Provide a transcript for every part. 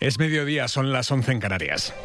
Es mediodía, son las 11 en Canarias.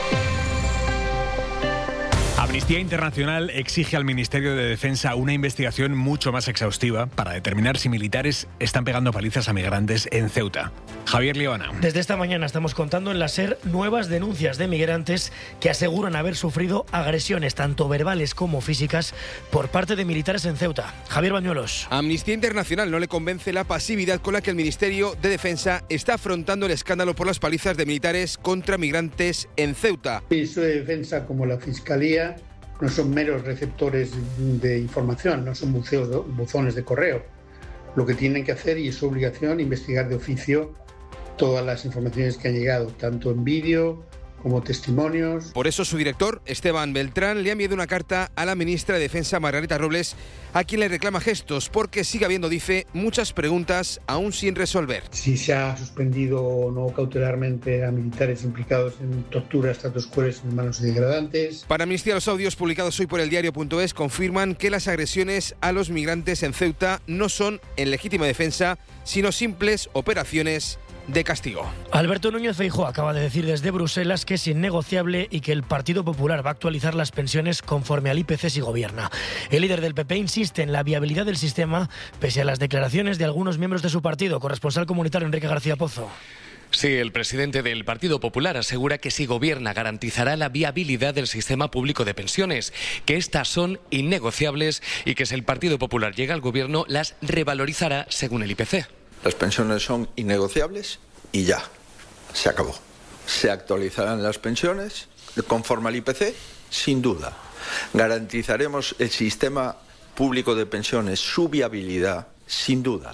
Amnistía Internacional exige al Ministerio de Defensa una investigación mucho más exhaustiva para determinar si militares están pegando palizas a migrantes en Ceuta. Javier Liobana. Desde esta mañana estamos contando en la SER nuevas denuncias de migrantes que aseguran haber sufrido agresiones tanto verbales como físicas por parte de militares en Ceuta. Javier Bañuelos. A Amnistía Internacional no le convence la pasividad con la que el Ministerio de Defensa está afrontando el escándalo por las palizas de militares contra migrantes en Ceuta. El Ministerio de Defensa, como la Fiscalía, no son meros receptores de información, no son buzones de correo. Lo que tienen que hacer, y es su obligación, investigar de oficio todas las informaciones que han llegado, tanto en vídeo como testimonios. Por eso su director, Esteban Beltrán, le ha enviado una carta a la ministra de Defensa, Margarita Robles, a quien le reclama gestos, porque sigue habiendo, dice, muchas preguntas aún sin resolver. Si se ha suspendido o no cautelarmente a militares implicados en torturas, tratos crueles, inhumanos y degradantes. Para Amnistía, los audios publicados hoy por eldiario.es confirman que las agresiones a los migrantes en Ceuta no son en legítima defensa, sino simples operaciones de castigo. Alberto Núñez Feijóo acaba de decir desde Bruselas que es innegociable y que el Partido Popular va a actualizar las pensiones conforme al IPC si gobierna. El líder del PP insiste en la viabilidad del sistema pese a las declaraciones de algunos miembros de su partido. Corresponsal comunitario Enrique García Pozo. Sí, el presidente del Partido Popular asegura que si gobierna garantizará la viabilidad del sistema público de pensiones, que estas son innegociables y que si el Partido Popular llega al gobierno las revalorizará según el IPC. Las pensiones son innegociables y ya, se acabó. Se actualizarán las pensiones conforme al IPC, sin duda. Garantizaremos el sistema público de pensiones, su viabilidad, sin duda.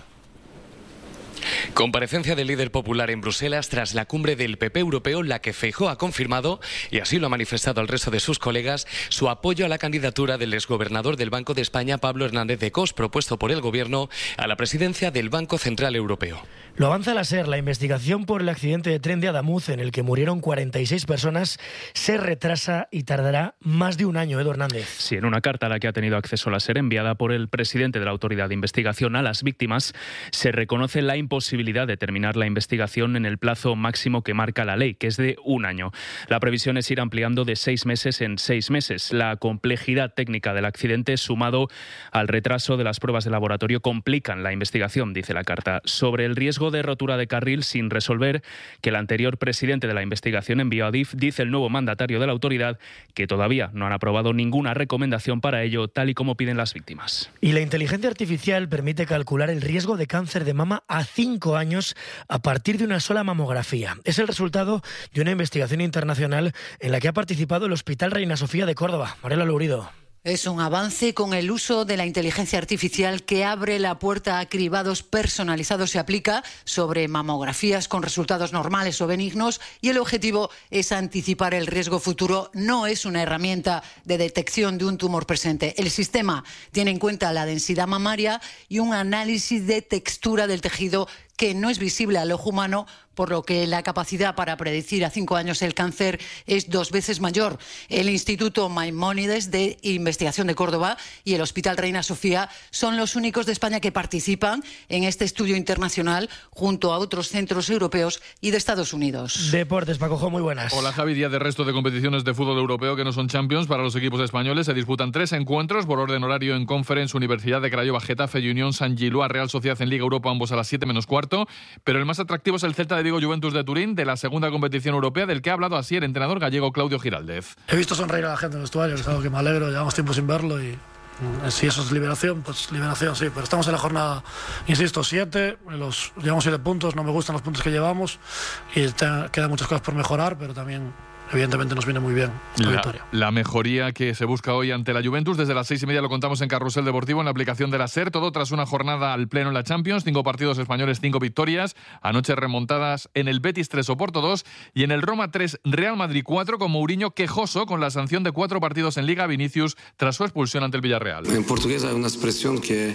Comparecencia del líder popular en Bruselas tras la cumbre del PP europeo, la que Feijóo ha confirmado, y así lo ha manifestado al resto de sus colegas, su apoyo a la candidatura del exgobernador del Banco de España, Pablo Hernández de Cos, propuesto por el Gobierno a la presidencia del Banco Central Europeo. Lo avanza la SER. La investigación por el accidente de tren de Adamuz, en el que murieron 46 personas, se retrasa y tardará más de un año. Edu Hernández. Sí, en una carta a la que ha tenido acceso la SER, enviada por el presidente de la Autoridad de Investigación a las víctimas, se reconoce la imposibilidad de terminar la investigación en el plazo máximo que marca la ley, que es de un año. La previsión es ir ampliando de 6 meses en 6 meses. La complejidad técnica del accidente, sumado al retraso de las pruebas de laboratorio, complican la investigación, dice la carta. Sobre el riesgo de rotura de carril sin resolver que el anterior presidente de la investigación envió a DIF, dice el nuevo mandatario de la autoridad que todavía no han aprobado ninguna recomendación para ello, tal y como piden las víctimas. Y la inteligencia artificial permite calcular el riesgo de cáncer de mama a 5 años a partir de una sola mamografía. Es el resultado de una investigación internacional en la que ha participado el Hospital Reina Sofía de Córdoba. Mariela Lourido. Es un avance con el uso de la inteligencia artificial que abre la puerta a cribados personalizados. Se aplica sobre mamografías con resultados normales o benignos y el objetivo es anticipar el riesgo futuro. No es una herramienta de detección de un tumor presente. El sistema tiene en cuenta la densidad mamaria y un análisis de textura del tejido que no es visible al ojo humano, por lo que la capacidad para predecir a 5 años el cáncer es 2 veces mayor. El Instituto Maimónides de Investigación de Córdoba y el Hospital Reina Sofía son los únicos de España que participan en este estudio internacional junto a otros centros europeos y de Estados Unidos. Deportes, Paco, muy buenas. Hola, Javi. Día de resto de competiciones de fútbol europeo que no son Champions para los equipos españoles. Se disputan 3 encuentros por orden horario en Conference, Universidad de Craiova, Getafe y Unión Saint-Gilloise, Real Sociedad en Liga Europa, ambos a las 7 menos cuarto. Pero el más atractivo es el Celta de Vigo Juventus de Turín, de la segunda competición europea, del que ha hablado así el entrenador gallego Claudio Giraldez. He visto sonreír a la gente en el vestuario, es algo que me alegro, llevamos tiempo sin verlo y si eso es liberación, pues liberación sí, pero estamos en la jornada, insisto, 7, llevamos 7 puntos, no me gustan los puntos que llevamos y quedan muchas cosas por mejorar, pero también evidentemente nos viene muy bien esta victoria. La mejoría que se busca hoy ante la Juventus, desde las 6:30 lo contamos en Carrusel Deportivo, en la aplicación de la SER, todo tras una jornada al pleno en la Champions, 5 partidos españoles, 5 victorias, anoche remontadas en el Betis 3, Oporto 2 y en el Roma 3, Real Madrid 4, con Mourinho quejoso con la sanción de 4 partidos en Liga Vinicius tras su expulsión ante el Villarreal. En portugués hay una expresión que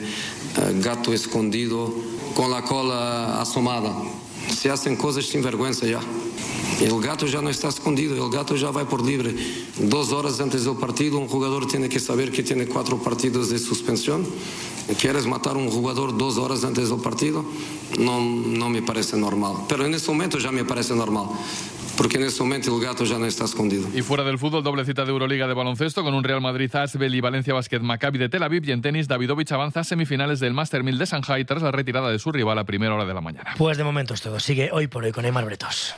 gato escondido con la cola asomada. Se hacen cosas sin vergüenza ya. El gato ya no está escondido, el gato ya va por libre. 2 horas antes del partido, un jugador tiene que saber que tiene 4 partidos de suspensión. ¿Quieres matar a un jugador 2 horas antes del partido? No me parece normal. Pero en este momento ya me parece normal. Porque en este momento el gato ya no está escondido. Y fuera del fútbol, doble cita de Euroliga de baloncesto con un Real Madrid Asbel y Valencia Basket Maccabi de Tel Aviv. Y en tenis, Davidovich avanza a semifinales del Master 1000 de Shanghái tras la retirada de su rival a primera hora de la mañana. Pues de momento es todo. Sigue Hoy por Hoy con Aimar Bretos.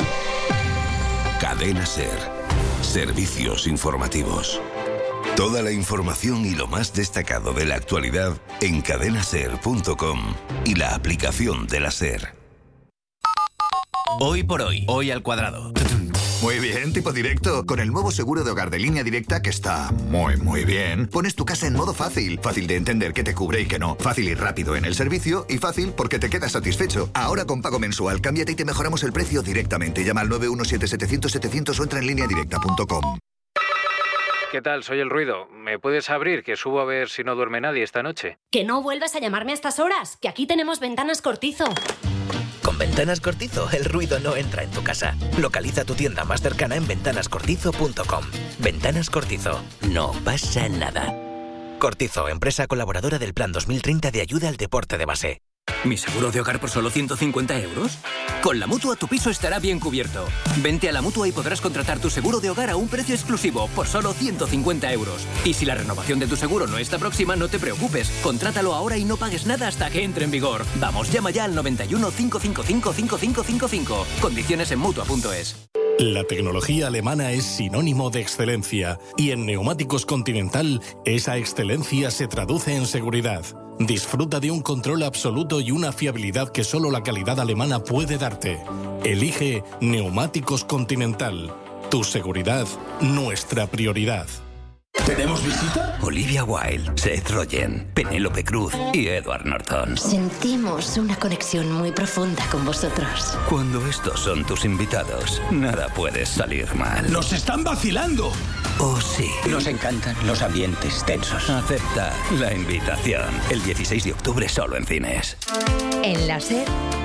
Cadena SER. Servicios informativos. Toda la información y lo más destacado de la actualidad en cadenaser.com y la aplicación de la SER. Hoy por hoy, hoy al cuadrado. Muy bien, tipo directo. Con el nuevo seguro de hogar de Línea Directa, que está muy bien, pones tu casa en modo fácil. Fácil de entender qué te cubre y qué no. Fácil y rápido en el servicio y fácil porque te quedas satisfecho. Ahora con pago mensual, cámbiate y te mejoramos el precio directamente. Llama al 917-700-700 o entra en lineadirecta.com. ¿Qué tal? Soy El Ruido. ¿Me puedes abrir? Que subo a ver si no duerme nadie esta noche. Que no vuelvas a llamarme a estas horas, que aquí tenemos Ventanas Cortizo. Con Ventanas Cortizo, el ruido no entra en tu casa. Localiza tu tienda más cercana en ventanascortizo.com. Ventanas Cortizo. No pasa nada. Cortizo, empresa colaboradora del Plan 2030 de ayuda al deporte de base. ¿Mi seguro de hogar por solo 150 euros? Con la Mutua tu piso estará bien cubierto. Vente a la Mutua y podrás contratar tu seguro de hogar a un precio exclusivo por solo 150 euros. Y si la renovación de tu seguro no está próxima, no te preocupes. Contrátalo ahora y no pagues nada hasta que entre en vigor. Vamos, llama ya al 91 555 5555. Condiciones en Mutua.es. La tecnología alemana es sinónimo de excelencia y en Neumáticos Continental esa excelencia se traduce en seguridad. Disfruta de un control absoluto y una fiabilidad que solo la calidad alemana puede darte. Elige Neumáticos Continental. Tu seguridad, nuestra prioridad. ¿Tenemos visita? Olivia Wilde, Seth Rogen, Penélope Cruz y Edward Norton. Sentimos una conexión muy profunda con vosotros. Cuando estos son tus invitados, nada puede salir mal. ¡Nos están vacilando! ¿Oh, sí? Nos encantan los ambientes tensos. Acepta la invitación. El 16 de octubre solo en cines. En la SER,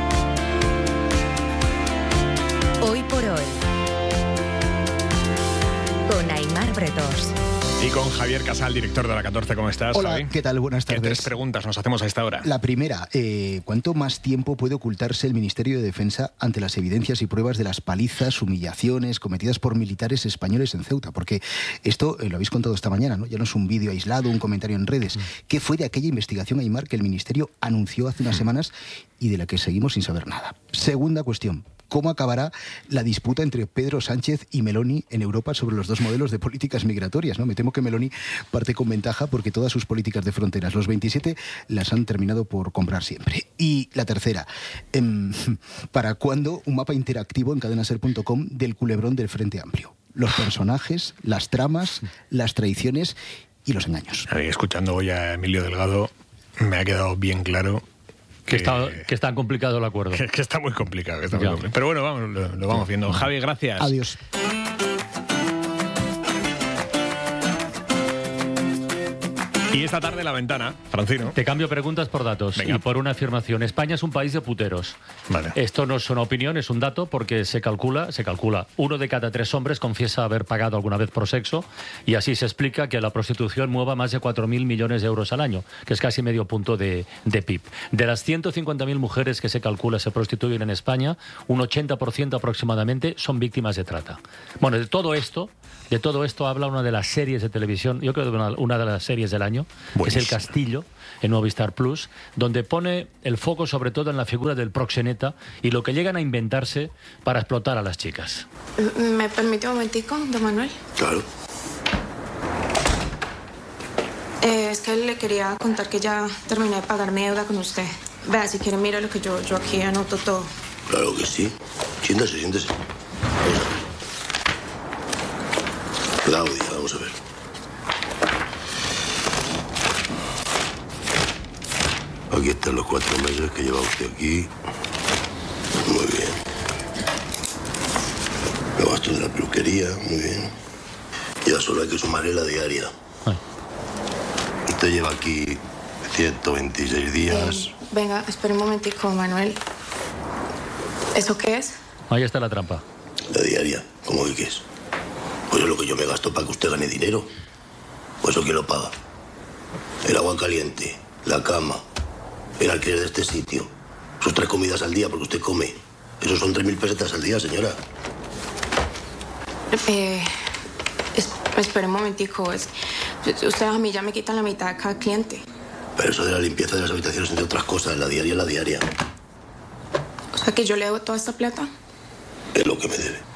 Hoy por Hoy, con Aimar Bretos. Y con Javier Casal, director de la 14. ¿Cómo estás, Hola, Javi? ¿qué tal? Buenas tardes. ¿Qué 3 preguntas nos hacemos a esta hora? La primera, ¿cuánto más tiempo puede ocultarse el Ministerio de Defensa ante las evidencias y pruebas de las palizas, humillaciones cometidas por militares españoles en Ceuta? Porque esto lo habéis contado esta mañana, ¿no? Ya no es un vídeo aislado, un comentario en redes. ¿Qué fue de aquella investigación, Aimar, que el Ministerio anunció hace unas semanas y de la que seguimos sin saber nada? Segunda cuestión. ¿Cómo acabará la disputa entre Pedro Sánchez y Meloni en Europa sobre los dos modelos de políticas migratorias, ¿no? Me temo que Meloni parte con ventaja porque todas sus políticas de fronteras, los 27, las han terminado por comprar siempre. Y la tercera, ¿para cuándo un mapa interactivo en cadenaser.com del culebrón del Frente Amplio? Los personajes, las tramas, las traiciones y los engaños. Escuchando hoy a Emilio Delgado, me ha quedado bien claro que está complicado el acuerdo. Que está muy complicado. Pero bueno, vamos, lo vamos viendo. Javi, gracias. Adiós. Y esta tarde La Ventana, Francino. Te cambio preguntas por datos. Venga. Y por una afirmación. España es un país de puteros. Vale. Esto no es una opinión, es un dato porque se calcula, 1 de cada 3 hombres confiesa haber pagado alguna vez por sexo y así se explica que la prostitución mueva más de 4.000 millones de euros al año, que es casi medio punto de PIB. De las 150.000 mujeres que se calcula se prostituyen en España, un 80% aproximadamente son víctimas de trata. Bueno, de todo esto habla una de las series de televisión, yo creo que una de las series del año, que es El Castillo, en Movistar Plus, donde pone el foco sobre todo en la figura del proxeneta y lo que llegan a inventarse para explotar a las chicas. ¿Me permite un momentico, don Manuel? Claro. Es que le quería contar que ya terminé de pagar mi deuda con usted. Vea, si quiere, mira lo que yo aquí anoto todo. Claro que sí. Siéntese. Vamos a ver. Claudia, vamos a ver. Aquí están los 4 meses que lleva usted aquí. Muy bien. Los gastos de la peluquería, muy bien. Ya solo hay que sumarle la diaria. Usted lleva aquí 126 días. Venga, espere un momentico, Manuel. ¿Eso qué es? Ahí está la trampa. La diaria, ¿cómo que qué es? Pues es lo que yo me gasto para que usted gane dinero. Pues eso, ¿quién lo paga? El agua caliente, la cama, el alquiler de este sitio, sus 3 comidas al día, porque usted come. Eso son 3.000 pesetas al día, señora. Espera un momentico. Ustedes a mí ya me quitan la mitad de cada cliente. Pero eso de la limpieza de las habitaciones, entre otras cosas, la diaria es la diaria. O sea que yo le debo toda esta plata. Es lo que me debe.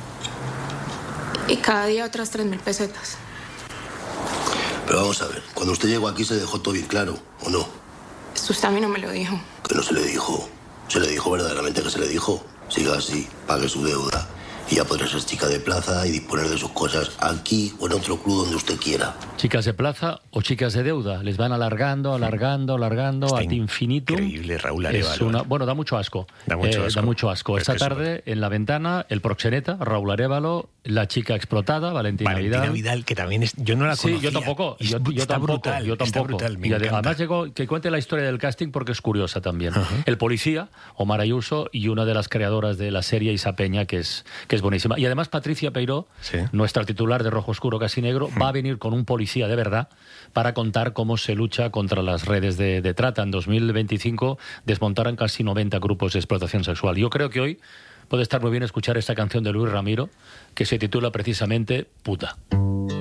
Y cada día otras 3.000 pesetas. Pero vamos a ver, cuando usted llegó aquí se dejó todo bien claro, ¿o no? Esto usted a mí no me lo dijo. Que no se le dijo. Se le dijo verdaderamente que se le dijo. Siga así, pague su deuda. Y ya podrá ser chica de plaza y disponer de sus cosas aquí o en otro club donde usted quiera. Chicas de plaza o chicas de deuda. Les van alargando Está ad infinitum. Increíble, Raúl Arévalo. Bueno, da mucho asco. Da mucho asco. Esta tarde, en La Ventana, el proxeneta, Raúl Arévalo, la chica explotada, Valentina Vidal. Que también es... Yo no la conocía. Sí, yo tampoco. Yo brutal. Está brutal, me y encanta. además llegó que cuente la historia del casting porque es curiosa también. El policía, Omar Ayuso, y una de las creadoras de la serie, Isa Peña, que es buenísima. Y además Patricia Peiró, nuestra titular de Rojo Oscuro Casi Negro, va a venir con un policía de verdad para contar cómo se lucha contra las redes de trata. En 2025 desmontaron casi 90 grupos de explotación sexual. Yo creo que hoy puede estar muy bien escuchar esta canción de Luis Ramiro que se titula precisamente Puta.